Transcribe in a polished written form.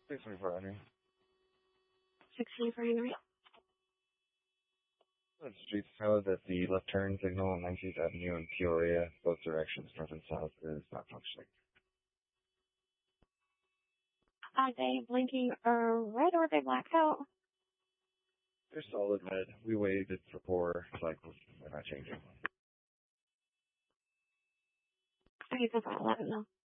624 Henry. 624 Henry. The streets know that the left turn signal on 19th Avenue in Peoria, both directions, north and south, is not functioning. Are they blinking red or are they blacked out? They're solid red. We waited for 4 cycles. They're not changing. Okay, so I'll let them know.